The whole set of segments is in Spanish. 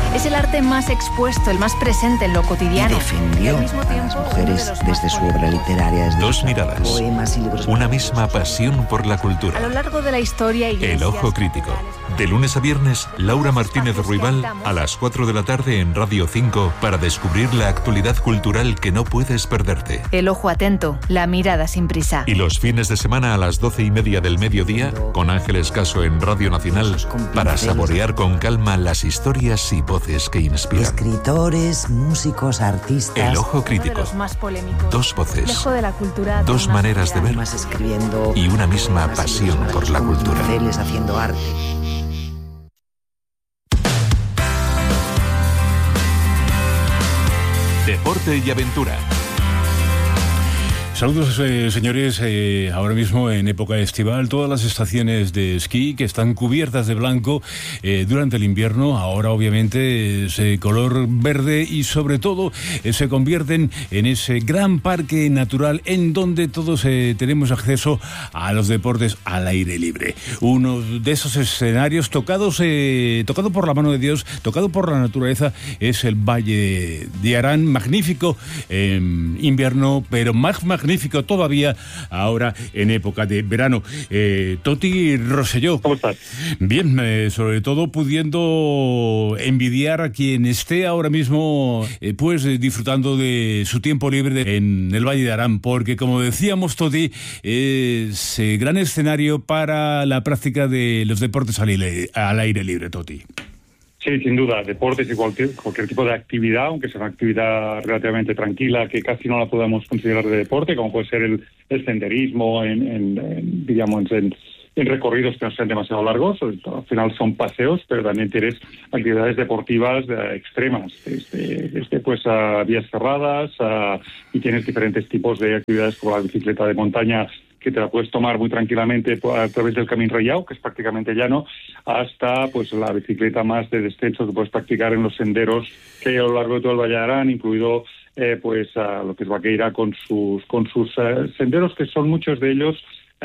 Es el arte más expuesto, el más presente en lo cotidiano. Y defendió al mismo tiempo, a las mujeres desde su obra literaria. Desde Dos miradas, poemas y libros. una misma pasión por la cultura. A lo largo de la historia, El Ojo Crítico. De lunes a viernes, Laura Martínez Ruibal a las 4 de la tarde en Radio 5 para descubrir la actualidad cultural que no puedes perderte. El ojo atento, la mirada sin prisa. Y los fines de semana a las 12:30 del mediodía, con Ángeles Caso en Radio Nacional, para saborear con calma las historias y voces que inspiran. Escritores, músicos, artistas. El Ojo Uno de Crítico. los más polémicos. Dos voces, Reflejo de la cultura, dos una maneras de ver Más escribiendo. y una misma poemas y pasión libros por la con cultura. pinceles haciendo arte. Deporte y aventura. Saludos, señores. Ahora mismo en época estival, todas las estaciones de esquí que están cubiertas de blanco durante el invierno, ahora obviamente ese color verde y sobre todo se convierten en ese gran parque natural en donde todos tenemos acceso a los deportes al aire libre. Uno de esos escenarios tocado por la mano de Dios, tocado por la naturaleza, es el Valle de Arán, magnífico en invierno, pero más magnífico todavía ahora en época de verano. Toti Rosselló. ¿Cómo estás? Bien, sobre todo pudiendo envidiar a quien esté ahora mismo disfrutando de su tiempo libre en el Valle de Arán, porque como decíamos, Toti, es gran escenario para la práctica de los deportes al aire libre, Toti. Sí, sin duda, deportes y cualquier tipo de actividad, aunque sea una actividad relativamente tranquila, que casi no la podamos considerar de deporte, como puede ser el senderismo en recorridos que no sean demasiado largos. Al final son paseos, pero también tienes actividades deportivas extremas, desde pues a vías cerradas, y tienes diferentes tipos de actividades como la bicicleta de montaña, que te la puedes tomar muy tranquilamente a través del Camín Rayao, que es prácticamente llano, hasta pues la bicicleta más de descenso que puedes practicar en los senderos que hay a lo largo de todo el Valle de Arán, incluido lo que es Vaqueira con sus senderos, que son muchos de ellos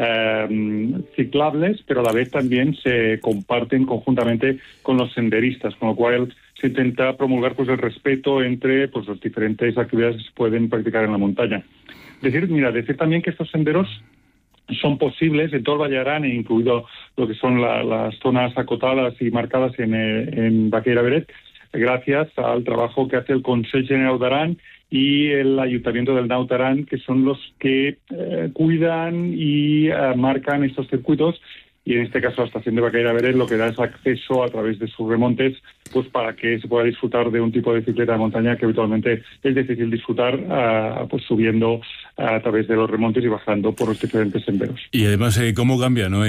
ciclables, pero a la vez también se comparten conjuntamente con los senderistas, con lo cual se intenta promulgar pues el respeto entre pues las diferentes actividades que se pueden practicar en la montaña. Decir también que estos senderos son posibles en todo el Valle de Arán, incluido lo que son las zonas acotadas y marcadas en Vaqueira Beret, gracias al trabajo que hace el Consell General de Arán y el Ayuntamiento del Naut Arán, que son los que cuidan y marcan estos circuitos. Y en este caso la estación de Vaqueira Beret lo que da es acceso a través de sus remontes, pues para que se pueda disfrutar de un tipo de bicicleta de montaña que habitualmente es difícil disfrutar pues subiendo a través de los remontes y bajando por los diferentes senderos. Y además, ¿cómo cambia, no?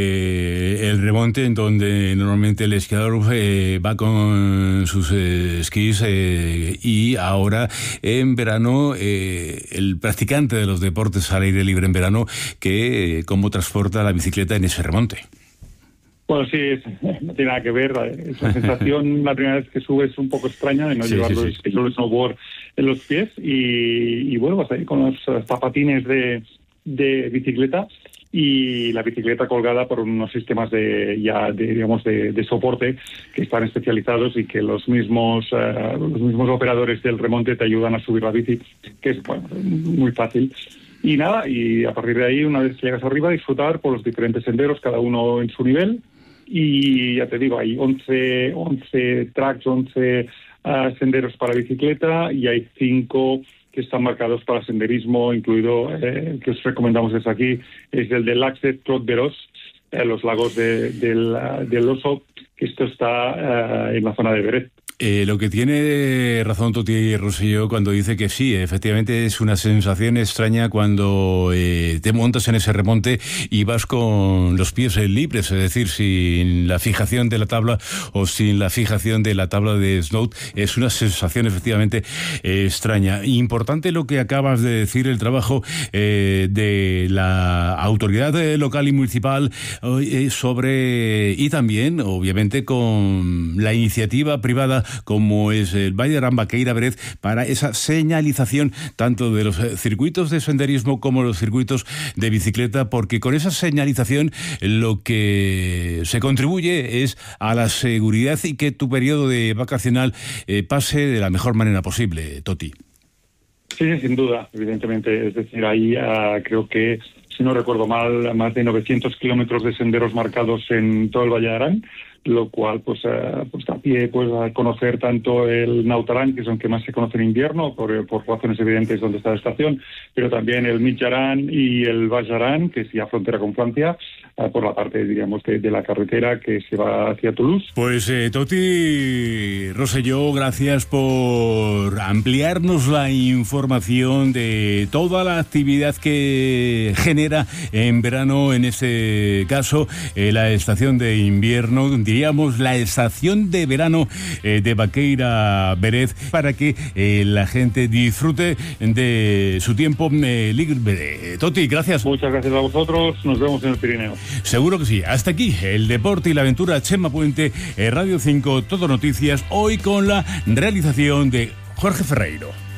El remonte, en donde normalmente el esquiador va con sus esquís y ahora en verano el practicante de los deportes al aire libre en verano, que cómo transporta la bicicleta en ese remonte. Bueno, sí, no tiene nada que ver. Esa sensación la primera vez que subes es un poco extraña de no llevar el snowboard en los pies y bueno, vas ahí con los zapatines de bicicleta y la bicicleta colgada por unos sistemas de soporte que están especializados y que los mismos operadores del remonte te ayudan a subir la bici, que es muy fácil. Y nada, y a partir de ahí, una vez que llegas arriba, disfrutar por los diferentes senderos, cada uno en su nivel. Y ya te digo, hay 11 tracks, 11 senderos para bicicleta y hay 5 que están marcados para senderismo, incluido que os recomendamos desde aquí, es el de Laxet Trot Veros, los lagos del Oso, que esto está en la zona de Beret. Lo que tiene razón Toti Rosselló cuando dice que sí, efectivamente es una sensación extraña cuando te montas en ese remonte y vas con los pies libres, es decir, sin la fijación de la tabla o sin la fijación de la tabla de snow. Es una sensación efectivamente extraña. Importante lo que acabas de decir, el trabajo de la autoridad local y municipal y también, obviamente, con la iniciativa privada como es el Valle de Arán, Baqueira, Berez, para esa señalización tanto de los circuitos de senderismo como los circuitos de bicicleta, porque con esa señalización lo que se contribuye es a la seguridad y que tu periodo de vacacional pase de la mejor manera posible, Toti. Sí, sin duda, evidentemente. Es decir, ahí creo que, si no recuerdo mal, más de 900 kilómetros de senderos marcados en todo el Valle de Arán, lo cual pues da pie pues a conocer tanto el Naut Aran, que es el que más se conoce en invierno por razones evidentes donde está la estación, pero también el Mig Aran y el Baix Aran, que es ya frontera con Francia, por la parte, diríamos, de la carretera que se va hacia Toulouse. Pues Toti Rosselló, gracias por ampliarnos la información de toda la actividad que genera en verano, en este caso la estación de invierno, diríamos la estación de verano de Baqueira Berez, para que la gente disfrute de su tiempo libre. Toti, gracias. Muchas gracias a vosotros, nos vemos en el Pirineo. Seguro que sí. Hasta aquí el deporte y la aventura. Chema Puente, Radio 5, Todo Noticias, hoy con la realización de Jorge Ferreiro.